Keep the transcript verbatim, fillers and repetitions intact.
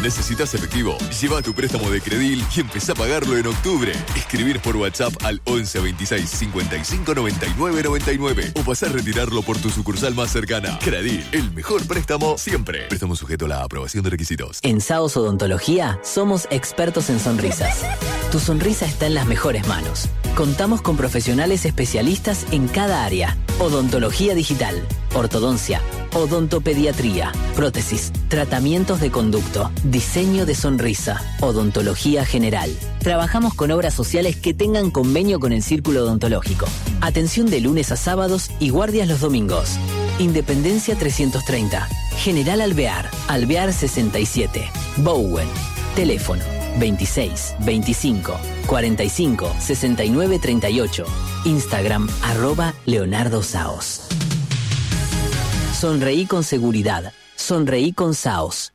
¿Necesitas efectivo? Lleva tu préstamo de Credil y empezá a pagarlo en octubre. Escribir por WhatsApp al once veintiséis cincuenta y cinco noventa y nueve noventa y nueve o pasar a retirarlo por tu sucursal más cercana. Credil, el mejor préstamo siempre. Préstamo sujeto a la aprobación de requisitos. En Saos Odontología somos expertos en sonrisas. Tu sonrisa está en las mejores manos. Contamos con profesionales especialistas en cada área. Odontología digital, ortodoncia, odontopediatría, prótesis, tratamientos de conducto, diseño de sonrisa, odontología general. Trabajamos con obras sociales que tengan convenio con el Círculo Odontológico. Atención de lunes a sábados y guardias los domingos. Independencia trescientos treinta. General Alvear, Alvear sesenta y siete. Bowen. Teléfono veintiséis, veinticinco, cuarenta y cinco, sesenta y nueve, treinta y ocho. Instagram arroba Leonardo Saos. Sonreí con seguridad. Sonreí con Saos.